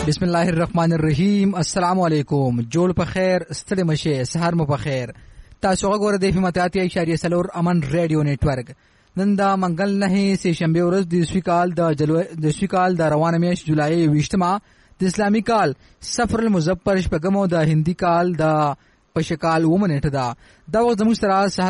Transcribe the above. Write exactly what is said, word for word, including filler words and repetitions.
بسم الله الرحمن الرحیم. السلام علیکم. جوړ په خیر، ستړي مشه، سحر مو په خیر. تاسو وګورئ د فماتاتي اشاریه سلور امن ریډیو نتورک. نن دا منګل نه سه شنبه ورځ د سویکال د جلوه د سویکال د روانه میاشت جولای ویشتمه د اسلامي کال صفر المظفر شپږمو د هندي کال د پښکال ومنټه دا دا وخت زموږ سره سحر